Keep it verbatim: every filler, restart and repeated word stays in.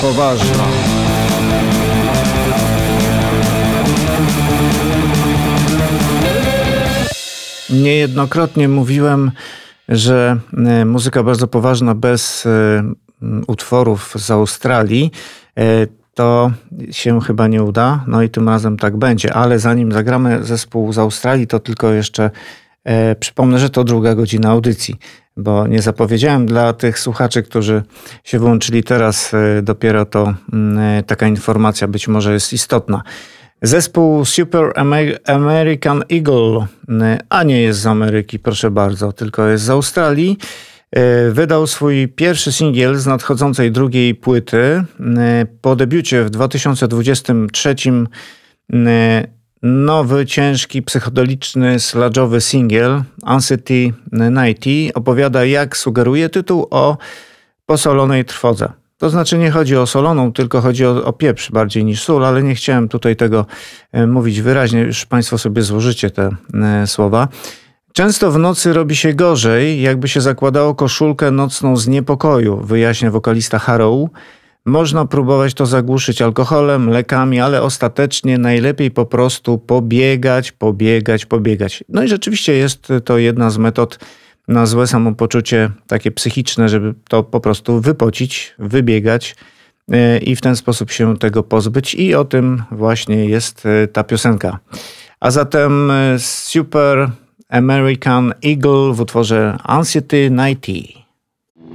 poważna. Niejednokrotnie mówiłem, że muzyka bardzo poważna bez utworów z Australii to się chyba nie uda. No i tym razem tak będzie. Ale zanim zagramy zespół z Australii, to tylko jeszcze e, przypomnę, że to druga godzina audycji, bo nie zapowiedziałem dla tych słuchaczy, którzy się wyłączyli teraz e, dopiero to e, taka informacja być może jest istotna. Zespół Super American Eagle, a nie jest z Ameryki, proszę bardzo, tylko jest z Australii. Wydał swój pierwszy singiel z nadchodzącej drugiej płyty. Po debiucie w dwa tysiące dwudziestym trzecim nowy, ciężki, psychodeliczny, sludge'owy singiel Anxiety dziewięćdziesiąt opowiada, jak sugeruje tytuł, o posolonej trwodze. To znaczy nie chodzi o soloną, tylko chodzi o, o pieprz bardziej niż sól, ale nie chciałem tutaj tego mówić wyraźnie, już Państwo sobie złożycie te słowa. Często w nocy robi się gorzej, jakby się zakładało koszulkę nocną z niepokoju, wyjaśnia wokalista Harrow. Można próbować to zagłuszyć alkoholem, lekami, ale ostatecznie najlepiej po prostu pobiegać, pobiegać, pobiegać. No i rzeczywiście jest to jedna z metod na złe samopoczucie takie psychiczne, żeby to po prostu wypocić, wybiegać i w ten sposób się tego pozbyć. I o tym właśnie jest ta piosenka. A zatem Super American Eagle w utworze Anxiety dziewięćdziesiąt.